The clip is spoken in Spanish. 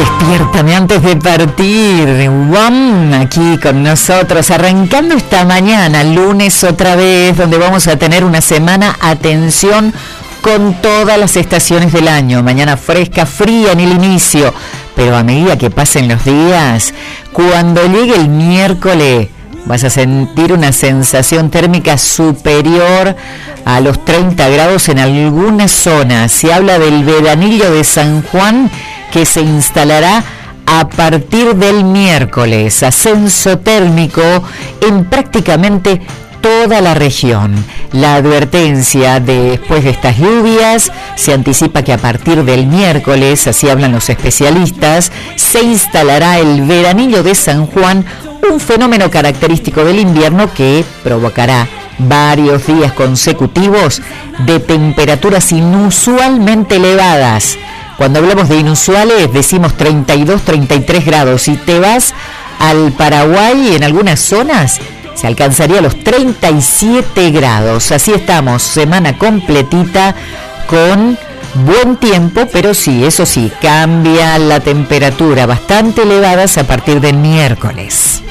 Despiértame antes de partir. ¡Wam! Aquí con nosotros, arrancando esta mañana, lunes otra vez, donde vamos a tener una semana, atención, con todas las estaciones del año. Mañana fresca, fría en el inicio, pero a medida que pasen los días, cuando llegue el miércoles, vas a sentir una sensación térmica superior a los 30 grados en algunas zonas. Se habla del veranillo de San Juan, que se instalará a partir del miércoles. Ascenso térmico en prácticamente toda la región. La advertencia después de estas lluvias se anticipa que a partir del miércoles, así hablan los especialistas, se instalará el veranillo de San Juan, un fenómeno característico del invierno que provocará varios días consecutivos de temperaturas inusualmente elevadas. Cuando hablamos de inusuales decimos 32, 33 grados. Si te vas al Paraguay, en algunas zonas se alcanzaría los 37 grados. Así estamos, semana completita con buen tiempo, pero sí, eso sí, cambia la temperatura, bastante elevadas a partir del miércoles.